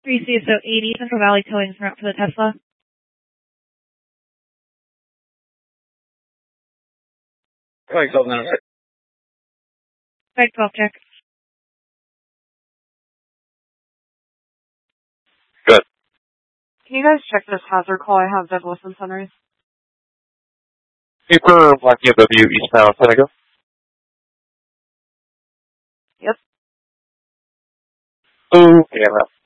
3CSO80, Central Valley Towing route for the Tesla. Going 12 minutes. Right, 12 check. Good. Can you guys check this hazard call? I have Douglas and Sunrise. Paper, Black BMW, eastbound, San Diego. Yep. Okay, I'm out.